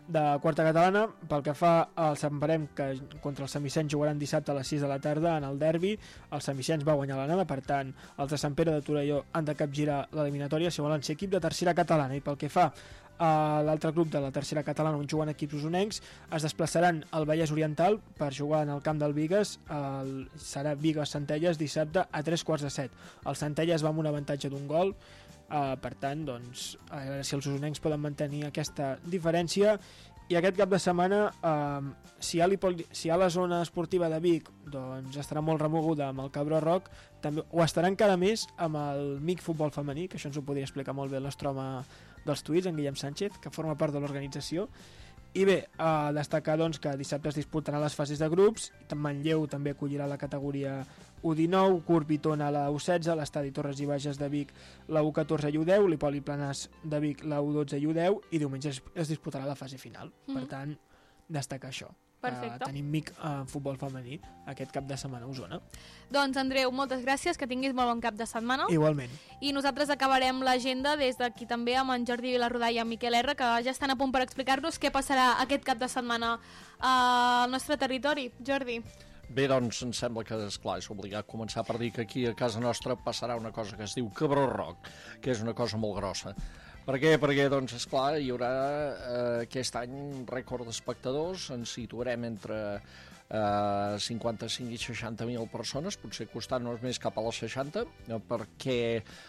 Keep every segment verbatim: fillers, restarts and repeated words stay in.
de quarta catalana. Pel que fa al Sant Parem, que contra el Sant Vicenç jugaran dissabte a les sis de la tarda en el derbi. El Sant Vicenç va guanyar l'anada, per tant els de Sant Pere de Torelló han de capgirar l'eliminatòria si volen ser equip de tercera catalana. I pel que fa a l'altre grup de la tercera catalana on juguen equips usonencs, es desplaçaran al Vallès Oriental per jugar en el camp del Bigues. El, serà Bigues-Centelles dissabte a tres quarts de set. El Centelles va amb un avantatge d'un gol, uh, per tant, doncs, a veure si els usonencs poden mantenir aquesta diferència. I aquest cap de setmana, eh, si, hi ha si hi ha la zona esportiva de Vic, doncs estarà molt remoguda amb el Cabró Roc, també, o estarà encara més amb el Mic Futbol Femení, que això ens ho podria explicar molt bé el nostre home dels tuits, en Guillem Sánchez, que forma part de l'organització. I bé, a destacar doncs, que dissabte es disputaran les fases de grups. Manlleu també acollirà la categoria U dinou, Corbitona la U setze, l'Estadi Torres i Bages de Vic la U catorze i U deu, l'Hipòlit Planàs de Vic la U dotze i U deu, i diumenge es, es disputarà la fase final. Mm. Per tant, destacar això. Perfecte. Uh, tenim mic en uh, futbol femení aquest cap de setmana a Osona. Doncs Andreu, moltes gràcies, que tinguis molt bon cap de setmana. Igualment. I nosaltres acabarem l'agenda des d'aquí també amb en Jordi Vilarrodà i en Miquel R, que ja estan a punt per explicar-nos què passarà aquest cap de setmana al nostre territori. Jordi. Bé, doncs em sembla que, esclar, és obligat començar per dir que aquí a casa nostra passarà una cosa que es diu Cabró Roc, que és una cosa molt grossa. Per què? Perquè, doncs, esclar, hi haurà eh, aquest any rècord d'espectadors, ens situarem entre eh, cinquanta-cinc i seixanta mil persones, potser costant-nos més cap a les seixanta, eh, perquè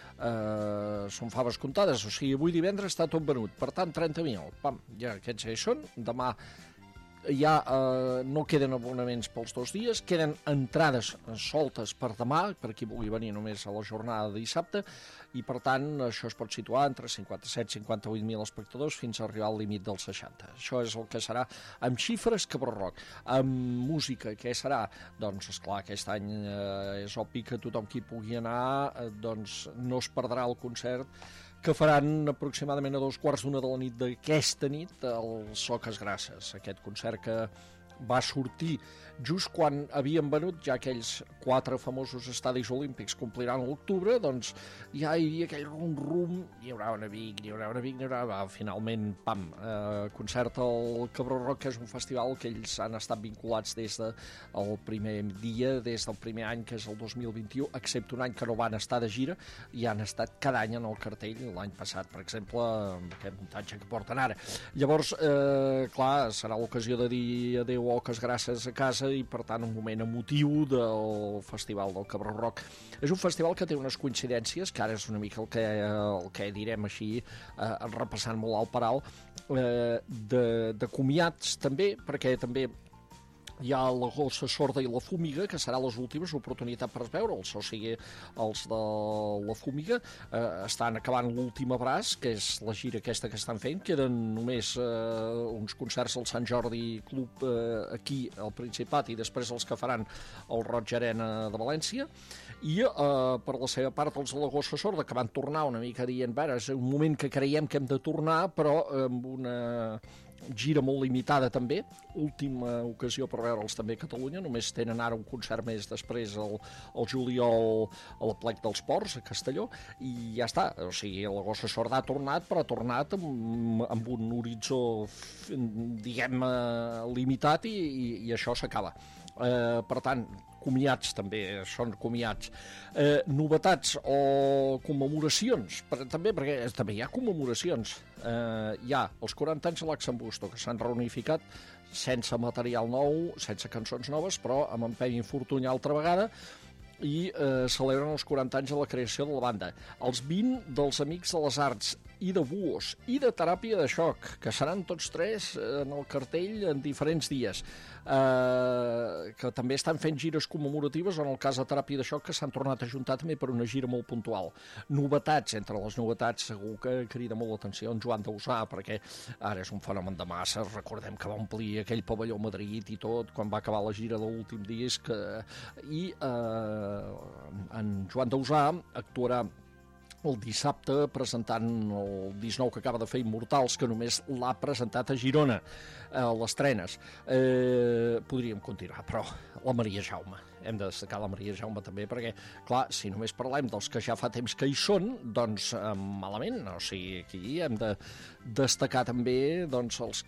eh, són faves comptades, o sigui, avui divendres està tot venut, per tant, trenta mil, pam, ja aquests ja hi són, demà ja eh, no queden abonaments pels dos dies, queden entrades soltes per demà, per qui vulgui venir només a la jornada de dissabte, i per tant això es pot situar entre cinquanta-set i cinquanta-vuit mil espectadors fins a arribar al límit dels seixanta. Això és el que serà amb xifres Cabró Roc. Amb música, què serà? Doncs esclar, aquest any eh, és obvi que tothom qui pugui anar eh, doncs no es perdrà el concert que faran aproximadament a dos quarts d'una de la nit d'aquesta nit el Soques Grasses, aquest concert que va sortir just quan havien venut ja aquells quatre famosos estadis olímpics compliran l'octubre, doncs ja hi havia aquell rum-rum, hi haurà una Vic, hi haurà una Vic, hi haurà... Va, finalment, pam, eh, concert al Cabró Roc, que és un festival que ells han estat vinculats des del primer dia, des del primer any, que és el dos mil vint-i-u, excepte un any que no van estar de gira, i han estat cada any en el cartell, l'any passat, per exemple, amb aquest muntatge que porten ara. Llavors, eh, clar, serà l'ocasió de dir adéu Oques Grasses a casa i per tant un moment emotiu del Festival del Cabró Roc. És un festival que té unes coincidències, que ara és una mica el que, el que direm així, eh, repassant molt al paral, eh, de, de comiats també, perquè també hi ha la Gossa Sorda i la Fúmiga, que serà les últimes oportunitats per veure'ls, o sigui, els de la Fúmiga eh, estan acabant l'últim abraç, que és la gira aquesta que estan fent, queden només eh, uns concerts al Sant Jordi Club eh, aquí al Principat i després els que faran al Roig Arena de València, i eh, per la seva part els de la Gossa Sorda, que van tornar una mica dient, bé, és un moment que creiem que hem de tornar, però amb una gira molt limitada també, última ocasió per veure'ls també a Catalunya, només tenen ara un concert més després el, el juliol a la Plec dels Ports, a Castelló, i ja està, o sigui, la Gossa Sorda ha tornat, però ha tornat amb, amb un horitzó, diguem, limitat, i, i, i això s'acaba. Eh, per tant, comiats també, són comiats. Eh, novetats o commemoracions, per, també, perquè també hi ha commemoracions. Eh, hi ha els quaranta anys de l'Axambusto, que s'han reunificat sense material nou, sense cançons noves, però amb en Pevi Fortuny altra vegada, i eh, celebren els quaranta anys de la creació de la banda. Els vint dels Amics de les Arts, i de Buos, i de Teràpia de Xoc, que seran tots tres en el cartell en diferents dies, eh, que també estan fent gires commemoratives, en el cas de Teràpia de Xoc, que s'han tornat a juntar també per una gira molt puntual. Novetats, entre les novetats segur que crida molt l'atenció en Joan Dausà, perquè ara és un fenomen de masses, recordem que va omplir aquell pavelló a Madrid i tot, quan va acabar la gira de l'últim disc, eh, i eh, en Joan Dausà actuarà el dissabte presentant el disc nou que acaba de fer Immortals, que només l'ha presentat a Girona, a les Trenes. Eh, podríem continuar, però la Maria Jaume, hem de destacar la Maria Jaume també, perquè, clar, si només parlem dels que ja fa temps que hi són, doncs eh, malament, o sigui, aquí hem de destacar també doncs, els